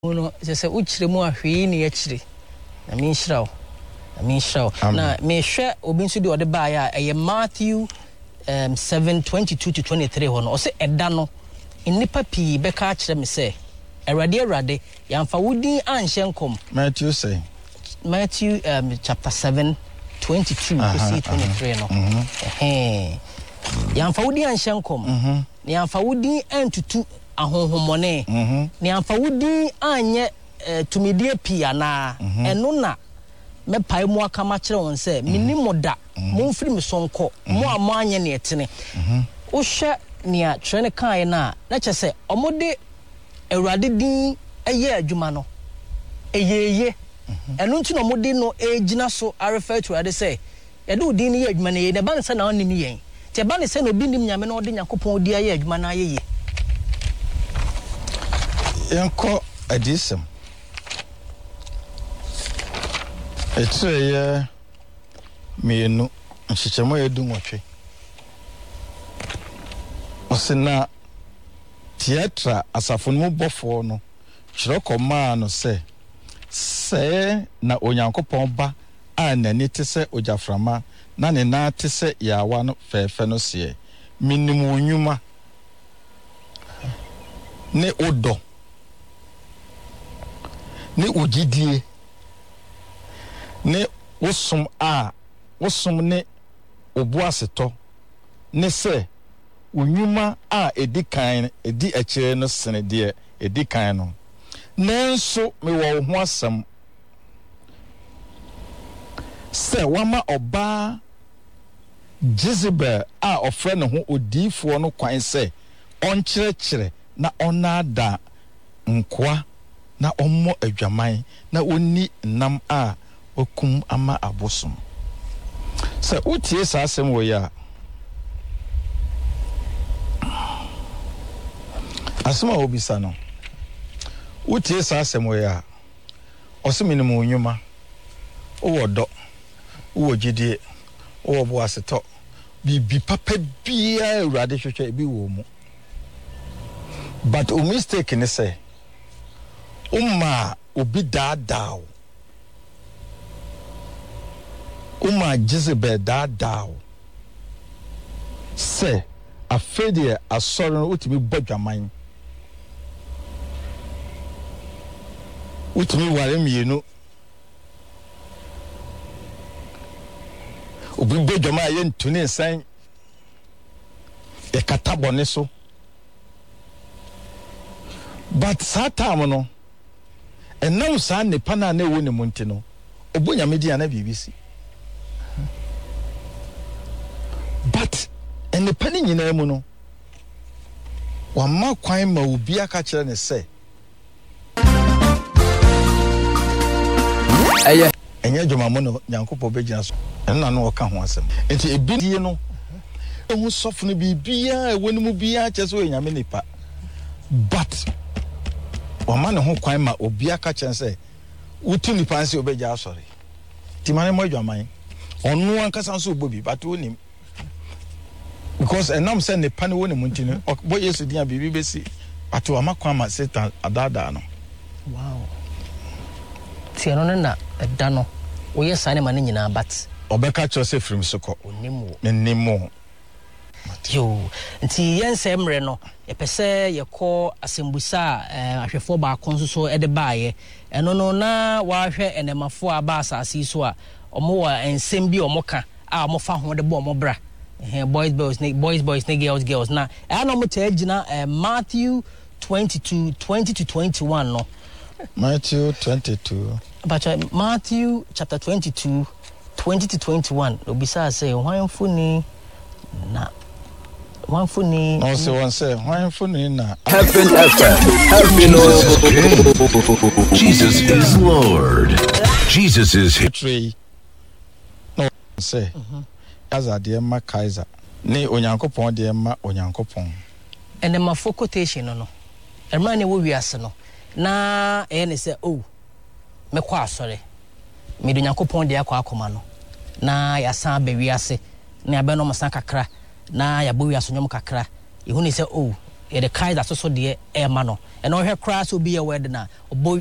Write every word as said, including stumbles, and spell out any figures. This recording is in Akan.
no se uchire mu ahwe ni akire na me nhyiraw na me nhyiraw na me hwe obi nso de ode ba ya eye Matthew um seven twenty-two to twenty-three ho no o se eda no nipa pi be ka akire me se erade erade yamfa wudin anhye nkom. Matthew say Matthew um chapter seven twenty-two to twenty-three no eh yamfa wudin anhye nkom mhm yamfa wudin antutu ahonhomone mhm ne amfa wudi anye tumidie pia na eno na mepae mu aka ma kire won se minimoda mo mfiri me sonko mo amanye ne etene mhm wo hwe ne a trene kan na na chese omode awurade din eye adwuma no eyeye eno nti no mode no ejina so a refer to ade say yede odin ne ye adwuma na ye ne ba ne se na onim yen te ba ne se no obi nim nyame no ode yakopon odi aye adwuma na ayeye yanko adisem etreye mienu nchichemo yedu nwotwe osina theatre asafo no bofo no chiroko ma no se se na onyankopon ba anani te se ojaframa na ne na te se yawa no fefe no se minimu onwuma ne odo ne ogidie ne wosum a wosum ne obuaseto ne se onwuma a edikan edi akire no sene de edikan no nenso me wo ho asem se wama oba Jezebel a ofre ne ho odifo no kwan se onkyerɛkyerɛ na onada nkwa na ommo adwaman na onni nam a okum ama abosom se utie sa asem wo ya asema obisa no utie sa asem wo ya osemi mu onwuma wo do wo gidie wo bo aseto bibi papa bia awurade hwehwe bi wo mu but o mistake ne say Uma obi dadao Uma Jezebel dadao se afedie asoro no utimi bodwaman utimi ware mienu obi bodwaman ye ntuni nsan e katabone so but satam no enam sa ne pana na ewo ne monti no obonya media na B B C but ene pani nyina mu no wa ma kwan ma obi aka kire ne se eye enye dwuma mo no nyankopo begina so enna no oka ho asem enti ebidie no ehu sofu no bibia ewo ne mu bia kye so enyame nipa but Wama ne ho kwan ma obi aka chense utu ni panse obeja asori timane mo adwaman onu ankasa nso obobi but onim because enam se ne pane woni munti no bo Yesu dia bibi besi but wama kwan ma Satan adada no wow ti eno na da no wo yesa ne ma ne nyina but obeka chose from soko onimo nimo yo nti yense mre no epese yekọ asembusa ahwefo ba konso so ede baaye eno no na wa hwe enemafo aba asase so a omo wa ensem bi omo ka a omo fa ho de bo omo bra eh boys boys boys boys girls girls na e na omo ta agina Matthew twenty-two twenty to twenty-one no Matthew twenty-two but Matthew chapter twenty-two twenty to twenty-one obisa say hwanfo ni na one funny no say one say one funny na Heaven F M Heaven Jesus is Lord. Jesus is history no say as a dear ma Kaiser ne onyankopon de ma onyankopon and ma for quotation no no erma ne wo wiase no na e ne say oh me kwa asore me do nyankopon de akwa akoma no na ya san ba wiase na ya be no masan kakra na ya bo wiase nyom kakra ehuni say oh yɛde kaiser so so deɛ ɛma no ɛna ɔhwɛ koraa sɛ obi yɛ wɛde na ɔbɔ